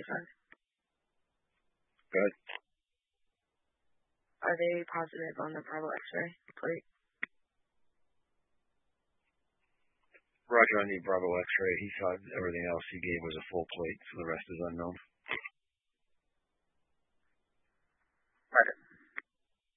X-rays? Good. Are they positive on the Bravo X-ray plate? Roger on the Bravo X-ray. He thought everything else he gave was a full plate, so the rest is unknown.